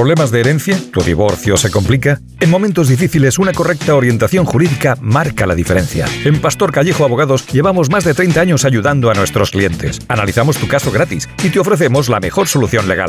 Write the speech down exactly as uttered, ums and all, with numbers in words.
¿Problemas de herencia? ¿Tu divorcio se complica? En momentos difíciles, una correcta orientación jurídica marca la diferencia. En Pastor Callejo Abogados llevamos más de treinta años ayudando a nuestros clientes. Analizamos tu caso gratis y te ofrecemos la mejor solución legal.